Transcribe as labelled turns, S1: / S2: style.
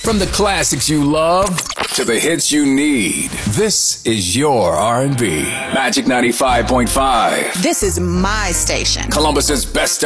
S1: From the classics you love to the hits you need, this is your R&B. Magic 95.5.
S2: This is my station.
S1: Columbus's best